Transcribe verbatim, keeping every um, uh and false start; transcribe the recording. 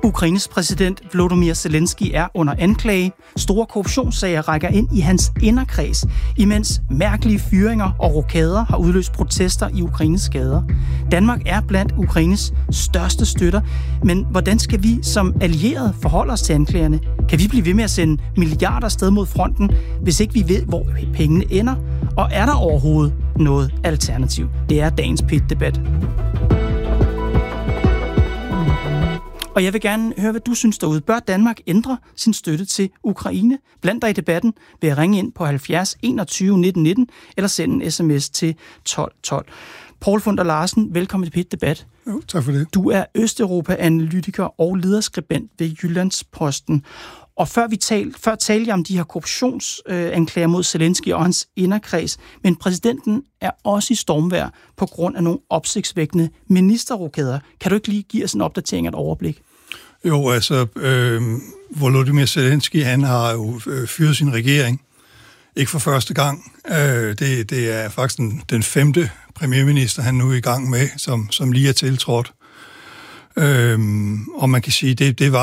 Ukraines præsident Volodymyr Zelensky er under anklage. Store korruptionssager rækker ind i hans inderkreds, imens mærkelige fyringer og rokader har udløst protester i Ukraines gader. Danmark er blandt Ukraines største støtter, men hvordan skal vi som allierede forholde os til anklagerne? Kan vi blive ved med at sende milliarder afsted mod fronten, hvis ikke vi ved, hvor pengene ender? Og er der overhovedet noget alternativ? Det er dagens P et-debat. Og jeg vil gerne høre, hvad du synes derude. Bør Danmark ændre sin støtte til Ukraine? Bland dig i debatten ved at ringe ind på halvfjerds enogtyve nitten nitten eller sende en sms til tolv tolv. Poul Funder Larsen, velkommen til P et-debat. Jo, tak for det. Du er Østeuropa-analytiker og lederskribent ved Jyllandsposten. Og før vi tal, før talte jeg om de her korruptionsanklager mod Zelensky og hans inderkreds, men præsidenten er også i stormvejr på grund af nogle opsigtsvækkende ministerrokader. Kan du ikke lige give os en opdatering af et overblik? Jo, altså, øh, Volodymyr Zelensky, han har jo øh, fyret sin regering. Ikke for første gang. Øh, det, det er faktisk den, den femte premierminister, han nu er i gang med, som, som lige er tiltrådt. Øh, og man kan sige, det, det var